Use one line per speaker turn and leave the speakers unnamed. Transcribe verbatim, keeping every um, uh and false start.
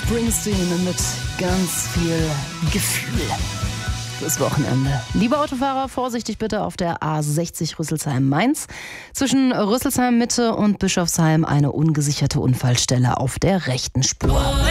Springsteen mit ganz viel Gefühl fürs Wochenende. Liebe Autofahrer, vorsichtig bitte auf der A sechzig Rüsselsheim-Mainz. Zwischen Rüsselsheim-Mitte und Bischofsheim eine ungesicherte Unfallstelle auf der rechten Spur.